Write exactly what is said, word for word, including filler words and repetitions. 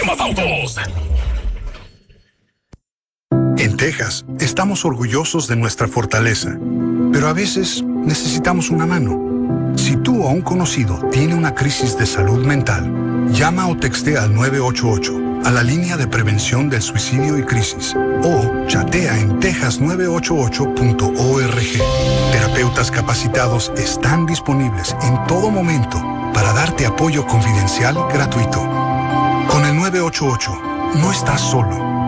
más autos! En Texas, estamos orgullosos de nuestra fortaleza, pero a veces necesitamos una mano. Si tú o un conocido tiene una crisis de salud mental, llama o textea al nueve ocho ocho, a la línea de prevención del suicidio y crisis, o chatea en texas nueve ocho ocho punto org. Terapeutas capacitados están disponibles en todo momento para darte apoyo confidencial gratuito. Con el nueve ocho ocho, no estás solo.